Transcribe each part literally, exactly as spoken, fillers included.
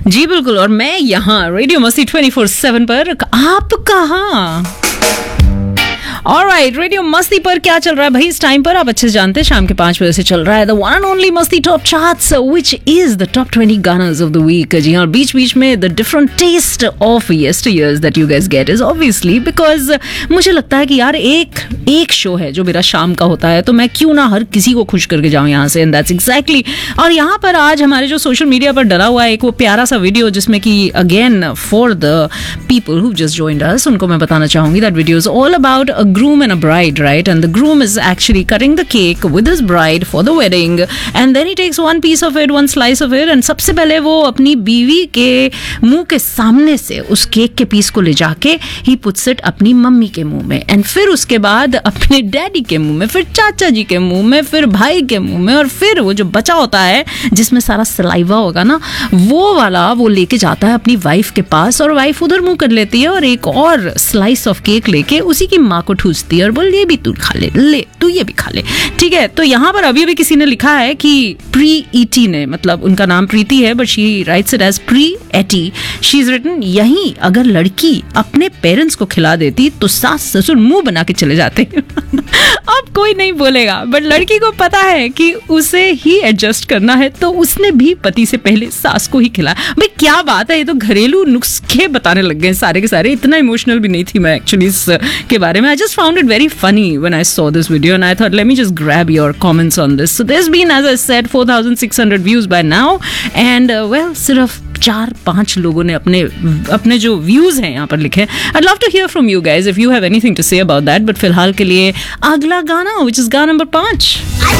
जी बिल्कुल, और मैं यहाँ रेडियो मस्ती ट्वेंटी फोर सेवन पर, आप कहाँ? ऑलराइट, रेडियो मस्ती पर क्या चल रहा है भाई इस टाइम पर? आप अच्छे से जानते हैं, शाम के पांच बजे से चल रहा है द वन एंड ओनली मस्ती top charts, which is the top twenty गानर्स of the week. जी हाँ, बीच बीच में the different test of यस्टरयर्स that you guys get is obviously because मुझे लगता है कि यार एक एक शो है जो मेरा शाम का होता है, तो मैं क्यों ना हर किसी को खुश करके जाऊं यहाँ से, एंड दैट्स एग्जैक्टली। और यहाँ पर आज हमारे जो सोशल मीडिया पर डला हुआ है एक वो प्यारा सा वीडियो, जिसमें कि again for the people who just joined us, उनको मैं बताना चाहूंगी that video is all about a groom and a bride, right? And the groom is actually cutting the cake with his bride for the wedding, and then he takes one piece of it, one slice of it, and सबसे पहले वो अपनी बीवी के मुंह के सामने से उस केक के पीस को ले जाके he puts it अपनी मम्मी के मुंह में, and फिर उसके बाद अपने डैडी के मुंह में, फिर चाचा जी के मुंह में, फिर भाई के मुंह में, और फिर वो जो बचा होता है जिसमें सारा सलाइवा होगा ना, वो वाला वो लेके जाता है अपनी वाइफ के पास, और वाइफ उधर मुंह कर लेती है और एक और स्लाइस ऑफ केक लेके उसी की माँ को ठूसती है और बोल ये भी तू खा ले, ले तू ये भी खा ले, ठीक है। तो यहाँ पर अभी अभी किसी ने लिखा है कि प्री ईटी ने, मतलब उनका नाम प्रीति है but she writes it as pre eighty, she is written, यही अगर लड़की अपने पेरेंट्स को खिला देती तो सास ससुर मुंह बना के चले जाते अब कोई नहीं बोलेगा, बट लड़की को पता है कि उसे ही एडजस्ट करना है, तो उसने भी पति से पहले सास को ही खिलाया। भाई क्या बात है, ये तो घरेलू नुस्खे बताने लग गए सारे के सारे। इतना इमोशनल भी नहीं थी मैं एक्चुअली इस के बारे में। I just found it very funny when I saw this video and I thought let me just grab your comments on this. So there's been, as I said, four thousand six hundred views by now and uh, well सिर्फ चार पांच लोगों ने अपने अपने जो views हैं यहाँ पर लिखे। I'd love to hear from you guys if you have anything to say about that, but फिलहाल के लिए अगला गाना which is गाना नंबर पाँच।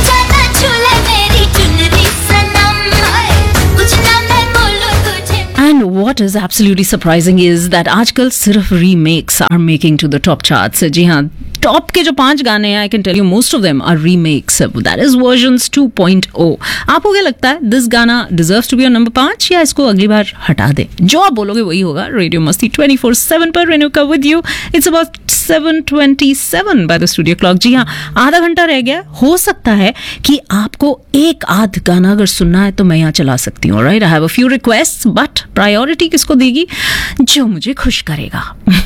And what is absolutely surprising is that आजकल सिर्फ remakes are making to the top charts। जी हाँ, टॉप के जो पांच गाने हैं, I can tell you most of them are remakes, that is versions two point ओ। आपको क्या लगता है, दिस गाना deserves to be on number पांच या इसको अगली बार हटा दें? जो आप बोलोगे वही होगा। रेडियो मस्ती ट्वेंटी फोर सेवन पर Renuka with you. It's about seven twenty seven by the studio clock. जी हाँ, आधा घंटा रह गया। हो सकता है कि आपको एक आध गाना अगर सुनना है तो मैं यहाँ चला सकती हूँ, right? I have a few requests, but priority किसको देगी? जो मुझे खुश करेगा।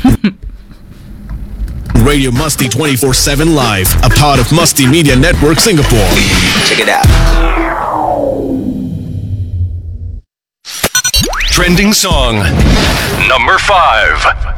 Radio Musty twenty-four seven Live, a part of Musty Media Network Singapore. Check it out. Trending song number five.